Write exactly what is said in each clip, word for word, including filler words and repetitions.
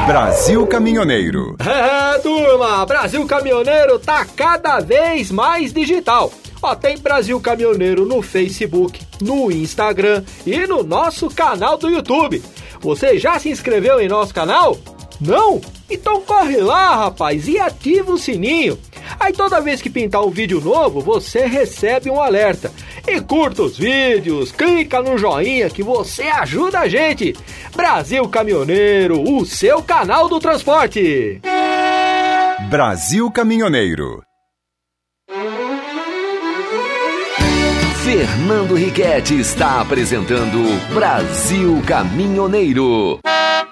Brasil Caminhoneiro. É, turma, Brasil Caminhoneiro tá cada vez mais digital. Ó, tem Brasil Caminhoneiro no Facebook, no Instagram e no nosso canal do YouTube. Você já se inscreveu em nosso canal? Não? Então corre lá, rapaz, e ativa o sininho. Aí toda vez que pintar um vídeo novo, você recebe um alerta. E curta os vídeos, clica no joinha que você ajuda a gente. Brasil Caminhoneiro, o seu canal do transporte. Brasil Caminhoneiro. Fernando Riquetti está apresentando Brasil Caminhoneiro.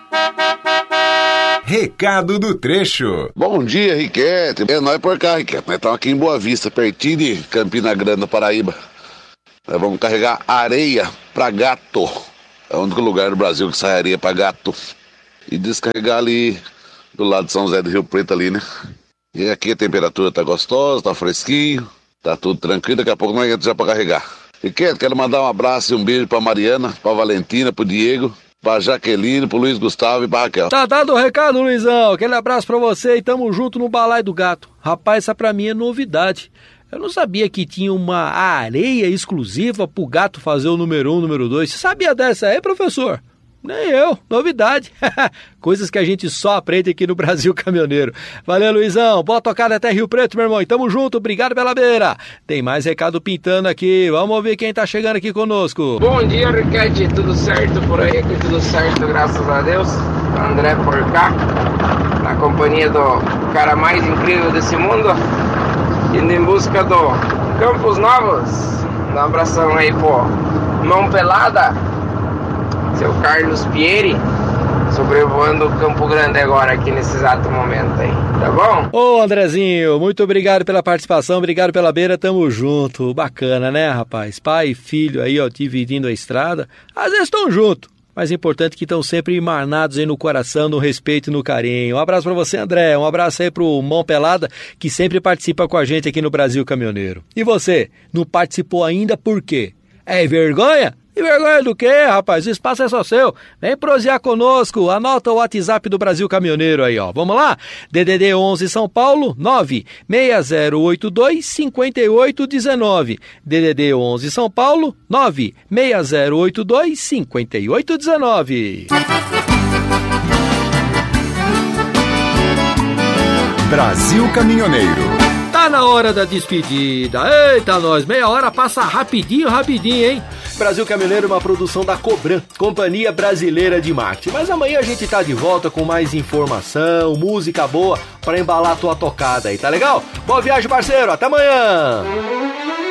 Recado do trecho. Bom dia, Riquetti. É nóis por cá, Riquetti. Nós estamos aqui em Boa Vista, pertinho de Campina Grande, Paraíba. Nós vamos carregar areia pra gato. É o único lugar do Brasil que sai areia pra gato. E descarregar ali do lado de São José do Rio Preto ali, né? E aqui a temperatura tá gostosa, tá fresquinho, tá tudo tranquilo. Daqui a pouco nós entramos já pra carregar. Riquetti, quero mandar um abraço e um beijo pra Mariana, pra Valentina, pro Diego, pra Jaqueline, pro Luiz Gustavo e pra Raquel. Tá dado o recado, Luizão. Aquele abraço pra você e tamo junto no Balaio do Gato. Rapaz, essa pra mim é novidade. Eu não sabia que tinha uma areia exclusiva pro gato fazer o número um, número dois. Você sabia dessa aí, professor? Nem eu, novidade. Coisas que a gente só aprende aqui no Brasil Caminhoneiro. Valeu, Luizão. Boa tocada até Rio Preto, meu irmão. E tamo junto, obrigado pela beira. Tem mais recado pintando aqui. Vamos ouvir quem tá chegando aqui conosco. Bom dia, Riquetti. Tudo certo por aí? Aqui tudo certo, graças a Deus. André por cá, na companhia do cara mais incrível desse mundo, indo em busca do Campos Novos. Um abração aí pro Mão Pelada, seu Carlos Pieri, sobrevoando o Campo Grande agora, aqui nesse exato momento aí, tá bom? Ô Andrezinho, muito obrigado pela participação, obrigado pela beira, tamo junto. Bacana, né, rapaz? Pai e filho aí, ó, dividindo a estrada, às vezes estão juntos, mas é importante que estão sempre emanados aí no coração, no respeito e no carinho. Um abraço pra você, André, um abraço aí pro Mão Pelada, que sempre participa com a gente aqui no Brasil Caminhoneiro. E você, não participou ainda por quê? É vergonha? E vergonha do quê, rapaz? O espaço é só seu. Vem prosear conosco. Anota o WhatsApp do Brasil Caminhoneiro aí, ó. Vamos lá? D D D onze São Paulo, nove seis zero oito dois, cinco oito um nove. D D D onze São Paulo, nove seis zero oito dois, cinco oito um nove. Brasil Caminhoneiro. Tá na hora da despedida. Eita, nós, meia hora passa rapidinho, rapidinho, hein? Brasil Caminhoneiro é uma produção da Cobran, Companhia Brasileira de Marketing. Mas amanhã a gente tá de volta com mais informação, música boa pra embalar a tua tocada aí, tá legal? Boa viagem, parceiro, até amanhã!